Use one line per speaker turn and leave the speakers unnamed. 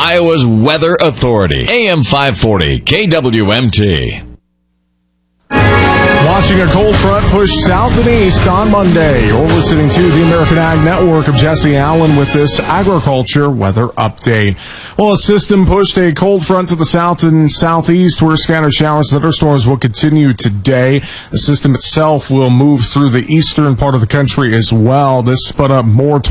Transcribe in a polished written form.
Iowa's Weather Authority. AM 540, KWMT.
Watching a cold front push south and east on Monday. You're listening to the American Ag Network of Jesse Allen with this agriculture weather update. Well, a system pushed a cold front to the south and southeast where scattered showers and thunderstorms will continue today. The system itself will move through the eastern part of the country as well. This spun up more